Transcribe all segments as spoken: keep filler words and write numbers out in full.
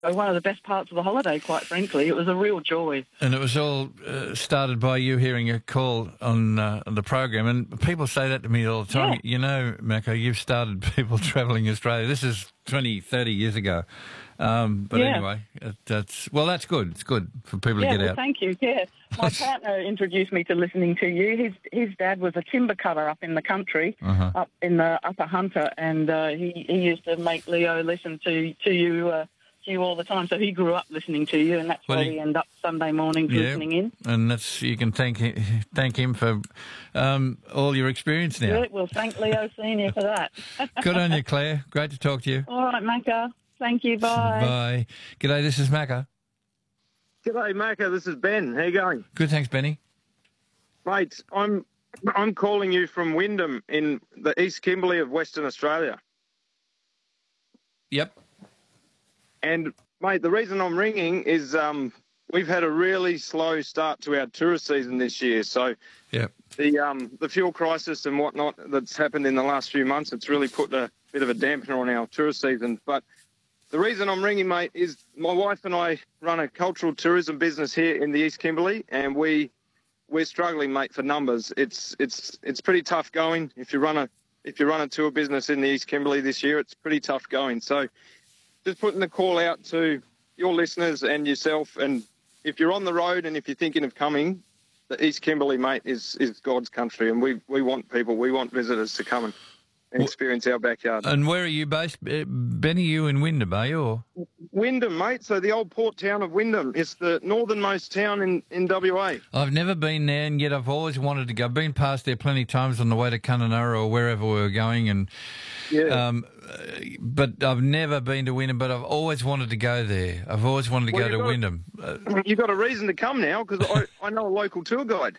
one of the best parts of the holiday, quite frankly. It was a real joy. And it was all uh, started by you hearing a call on, uh, on the program. And people say that to me all the time. Yeah. You know, Mako, you've started people travelling Australia. This is twenty, thirty years ago. Um, but Yeah. anyway, it, that's well, that's good. It's good for people Yeah, to get well, out. thank you. Yeah, my partner introduced me to listening to you. His his dad was a timber cutter up in the country, Uh-huh. up in the Upper Hunter, and uh, he he used to make Leo listen to to you uh, to you all the time. So he grew up listening to you, and that's Well, why he- we end up Sunday mornings Yeah, listening in. and that's you can thank him, thank him for um, all your experience now. Yeah, well, thank Leo Senior for that. Good on you, Claire. Great to talk to you. All right, Macca. Thank you. Bye. Bye. G'day, this is Macca. G'day, Macca. This is Ben. How you going? Good, thanks, Benny. Mate, I'm I'm calling you from Wyndham in the East Kimberley of Western Australia. Yep. And, mate, the reason I'm ringing is um, we've had a really slow start to our tourist season this year. So Yep. the um, the fuel crisis and whatnot that's happened in the last few months, it's really put a bit of a dampener on our tourist season. But the reason I'm ringing, mate, is my wife and I run a cultural tourism business here in the East Kimberley, and we we're struggling, mate, for numbers. It's it's it's pretty tough going. If you run a if you run a tour business in the East Kimberley this year, it's pretty tough going. So just putting the call out to your listeners and yourself, and if you're on the road and if you're thinking of coming, the East Kimberley, mate, is is God's country, and we we want people, we want visitors to come and and experience our backyard. And where are you based? Uh, Benny, you in Wyndham, are you? Or? Wyndham, mate. So the old port town of Wyndham. It's the northernmost town in, in W A. I've never been there, and yet I've always wanted to go. I've been past there plenty of times on the way to Kununurra or wherever we were going, and Yeah. um, but I've never been to Wyndham. But I've always wanted to go there. I've always wanted to Well, go to you've got- Wyndham. Uh, You've got a reason to come now, because I, I know a local tour guide.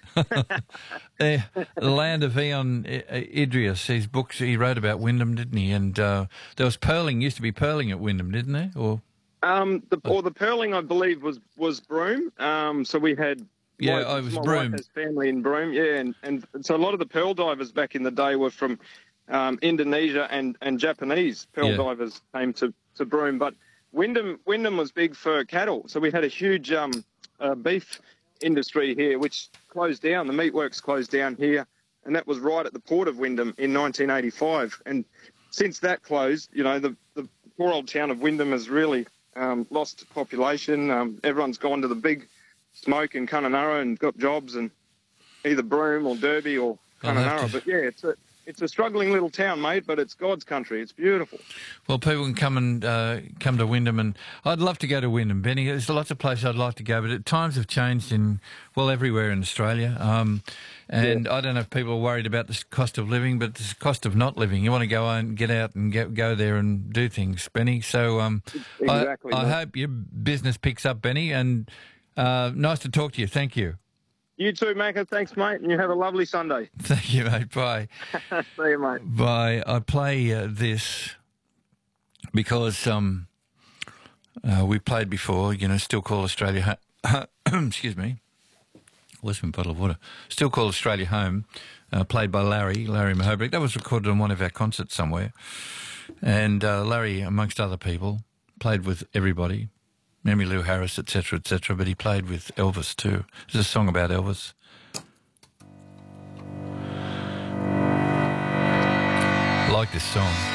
the, the land of Eon I- Idris. His books he wrote about Wyndham, didn't he? And uh, there was pearling. Used to be pearling at Wyndham, didn't there? Or Um, the, or the pearling, I believe, was was Broome. Um, so we had Yeah, my, I was my Broome. wife has family in Broome. Yeah, and, and so a lot of the pearl divers back in the day were from um, Indonesia, and, and Japanese pearl Yeah. divers came to, to Broome. But Wyndham Wyndham was big for cattle, so we had a huge um, uh, beef industry here, which closed down. The meatworks closed down here, and that was right at the port of Wyndham in nineteen eighty-five. And since that closed, you know, the, the poor old town of Wyndham has really um, lost population. Um, everyone's gone to the big smoke in Kununurra and got jobs in either Broome or Derby or I'll have Kununurra. to- But yeah, it's a it's a struggling little town, mate. But it's God's country. It's beautiful. well, people can come and uh, come to Wyndham, and I'd love to go to Wyndham, Benny. There's lots of places I'd like to go, but times have changed in well everywhere in Australia. Um, and I don't know if people are worried about the cost of living, but the cost of not living. You want to go and get out and get, go there and do things, Benny. So um, Exactly, I, I mate. hope your business picks up, Benny. And uh, nice to talk to you. Thank you. You too, Macca. Thanks, mate, and you have a lovely Sunday. Thank you, mate. Bye. See you, mate. Bye. I play uh, this because um, uh, we played before, you know, Still Call Australia Home. Excuse me. Where's my bottle of water? Still Call Australia Home, uh, played by Larry, Larry Mahobrick. That was recorded on one of our concerts somewhere. And uh, Larry, amongst other people, played with everybody. Mammy Lou Harris, et cetera, et cetera, but he played with Elvis too. There's a song about Elvis. I like this song.